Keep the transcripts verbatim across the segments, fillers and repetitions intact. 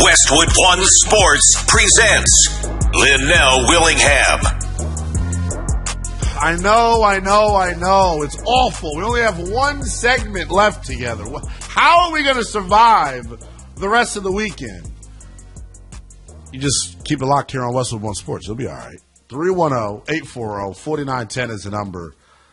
Westwood One Sports presents Linnell Willingham. I know, I know, I know. It's awful. We only have one segment left together. How are we going to survive the rest of the weekend? You just keep it locked here on Westwood One Sports. It'll be all right. three one zero, eight four zero, four nine one zero is the number.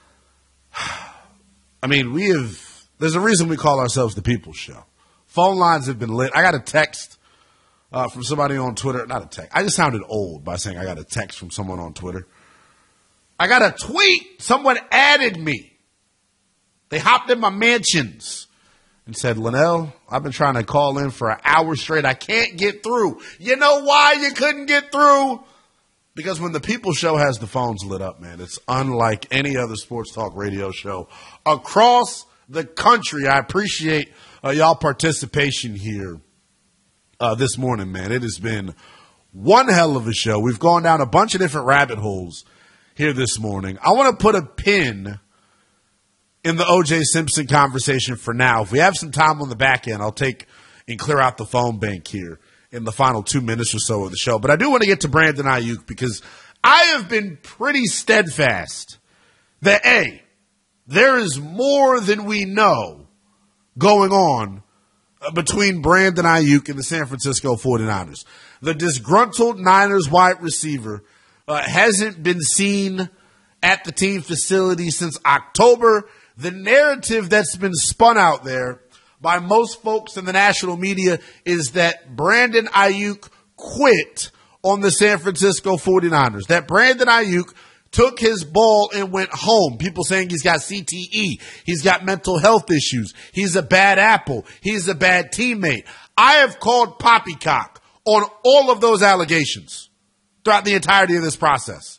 I mean, we have, there's a reason we call ourselves the People's Show. Phone lines have been lit. I got a text uh, from somebody on Twitter. Not a text. I just sounded old by saying I got a text from someone on Twitter. I got a tweet. Someone added me. They hopped in my mentions and said, Linnell, I've been trying to call in for an hour straight. I can't get through. You know why you couldn't get through? Because when the People Show has the phones lit up, man, it's unlike any other sports talk radio show across the country. I appreciate uh, y'all participation here uh, this morning, man. It has been one hell of a show. We've gone down a bunch of different rabbit holes here this morning. I want to put a pin in the O J Simpson conversation for now. If we have some time on the back end, I'll take and clear out the phone bank here in the final two minutes or so of the show. But I do want to get to Brandon Aiyuk because I have been pretty steadfast that, A, there is more than we know going on between Brandon Aiyuk and the San Francisco forty-niners. The disgruntled Niners wide receiver uh, hasn't been seen at the team facility since October. The narrative that's been spun out there by most folks in the national media is that Brandon Aiyuk quit on the San Francisco forty-niners, that Brandon Aiyuk took his ball and went home. People saying he's got C T E, he's got mental health issues, he's a bad apple, he's a bad teammate. I have called poppycock on all of those allegations throughout the entirety of this process.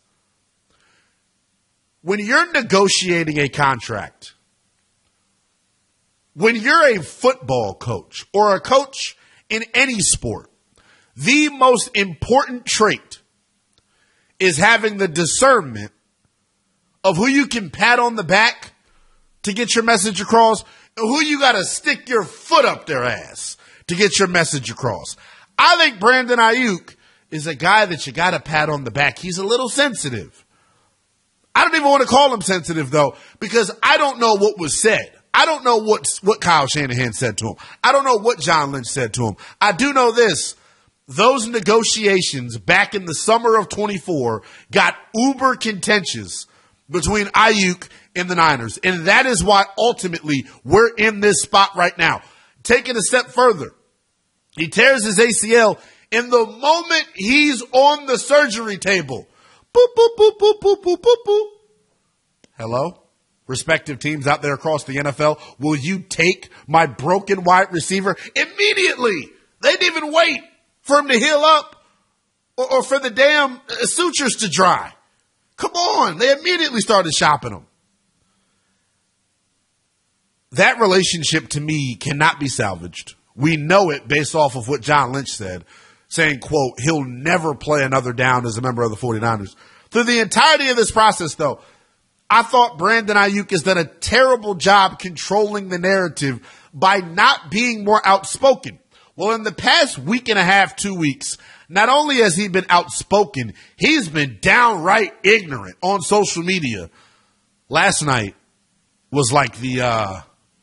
When you're negotiating a contract, when you're a football coach or a coach in any sport, the most important trait is having the discernment of who you can pat on the back to get your message across and who you got to stick your foot up their ass to get your message across. I think Brandon Aiyuk is a guy that you got to pat on the back. He's a little sensitive. I don't even want to call him sensitive, though, because I don't know what was said. I don't know what, what Kyle Shanahan said to him. I don't know what John Lynch said to him. I do know this. Those negotiations back in the summer of twenty-four got uber contentious between Aiyuk and the Niners. And that is why ultimately we're in this spot right now. Taking a step further, he tears his A C L in the moment he's on the surgery table. Boop, boop, boop, boop, boop, boop, boop, boop. Hello? Respective teams out there across the N F L, will you take my broken wide receiver immediately? They didn't even wait for him to heal up or, or for the damn sutures to dry. Come on. They immediately started shopping him. That relationship to me cannot be salvaged. We know it based off of what John Lynch said, saying, quote, he'll never play another down as a member of the forty-niners. Through the entirety of this process, though, I thought Brandon Aiyuk has done a terrible job controlling the narrative by not being more outspoken. Well, in the past week and a half, two weeks, not only has he been outspoken, he's been downright ignorant on social media. Last night was like the, uh,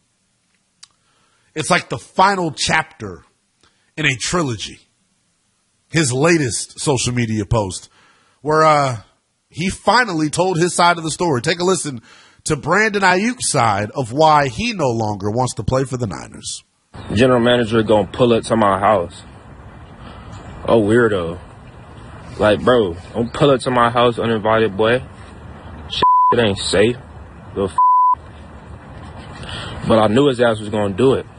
it's like the final chapter in a trilogy. His latest social media post where, uh, he finally told his side of the story. Take a listen to Brandon Aiyuk's side of why he no longer wants to play for the Niners. General manager gonna pull up to my house. Oh, weirdo. Like, bro, don't pull up to my house uninvited, boy. Shit, it ain't safe. Little f- But I knew his ass was gonna do it.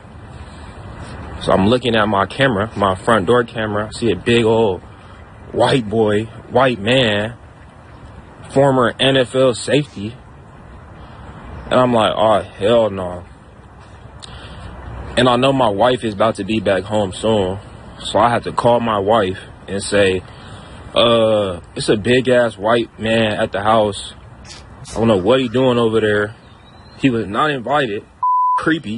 So I'm looking at my camera, my front door camera. I see a big old white boy, white man, former N F L safety. And I'm like, oh, hell no. And I know my wife is about to be back home soon. So I had to call my wife and say, uh, it's a big-ass white man at the house. I don't know what he doing over there. He was not invited. Creepy.